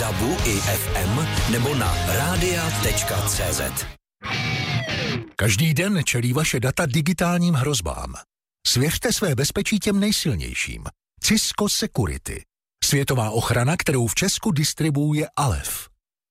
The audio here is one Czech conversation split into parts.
DABu i FM nebo na radia.cz. Každý den čelí vaše data digitálním hrozbám. Svěřte své bezpečí těm nejsilnějším. Cisco Security. Světová ochrana, kterou v Česku distribuuje Alef.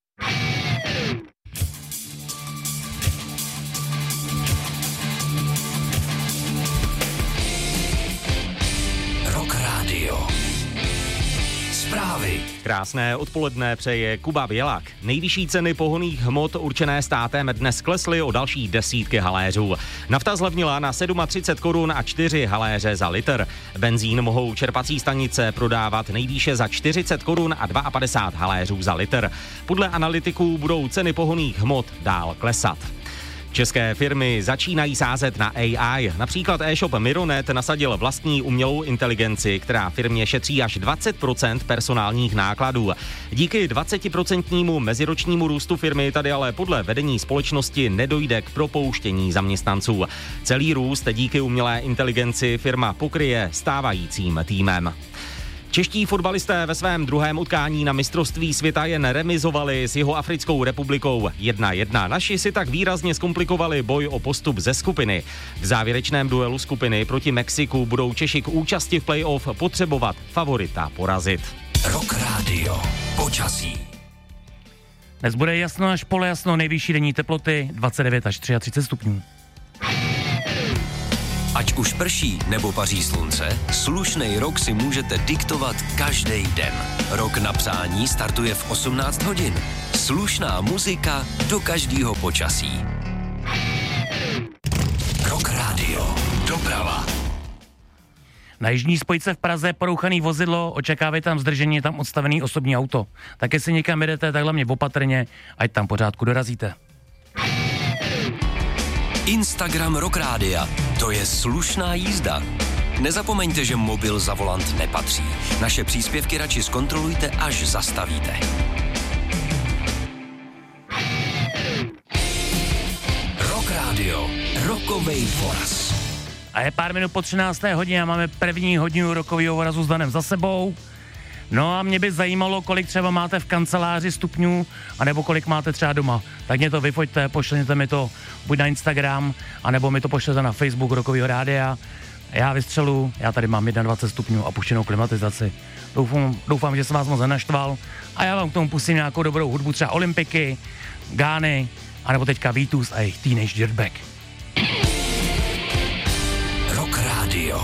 Rock Radio. Zprávy. Krásné odpoledne přeje Kuba Bělak. Nejvyšší ceny pohonných hmot určené státem dnes klesly o další desítky haléřů. Nafta zlevnila na 37 korun a 4 haléře za litr. Benzín mohou čerpací stanice prodávat nejvýše za 40 korun a 52 haléřů za litr. Podle analytiků budou ceny pohonných hmot dál klesat. České firmy začínají sázet na AI. Například e-shop Mironet nasadil vlastní umělou inteligenci, která firmě šetří až 20% personálních nákladů. Díky 20% meziročnímu růstu firmy tady ale podle vedení společnosti nedojde k propouštění zaměstnanců. Celý růst díky umělé inteligenci firma pokryje stávajícím týmem. Čeští fotbalisté ve svém druhém utkání na mistrovství světa jen remizovali s Jihoafrickou republikou 1-1. Naši si tak výrazně zkomplikovali boj o postup ze skupiny. V závěrečném duelu skupiny proti Mexiku budou Češi k účasti v playoff potřebovat favorita porazit. Rock Radio. Počasí. Dnes bude jasno až polojasno, nejvyšší denní teploty 29 až 33 stupňů. Ať už prší nebo paří slunce, slušnej rok si můžete diktovat každý den. Rok na přání startuje v 18 hodin. Slušná muzika do každého počasí. Rock Radio. Doprava. Na jižní spojce v Praze porouchaný vozidlo, očekávej tam zdržení, je tam odstavený osobní auto. Tak jestli někam jedete, tak hlavně opatrně, ať tam pořádku dorazíte. Instagram Rock Rádia. To je slušná jízda. Nezapomeňte, že mobil za volant nepatří. Naše příspěvky radši zkontrolujte, až zastavíte. Rock Radio. Rokovej voraz. A je pár minut po 13. hodině a máme první hodinu rokového vorazu s Danem za sebou. No a mě by zajímalo, kolik třeba máte v kanceláři stupňů, anebo kolik máte třeba doma. Tak mě to vyfoťte, pošlete mi to buď na Instagram, anebo mi to pošlete na Facebook Rockovýho rádia. Já vystřelu, já tady mám 21 stupňů a puštěnou klimatizaci. Doufám, že jsem vás moc nenaštval a já vám k tomu pustím nějakou dobrou hudbu, třeba Olympiky, Gány, anebo teďka Vítus a jejich Teenage Dirtbag. Rock Radio.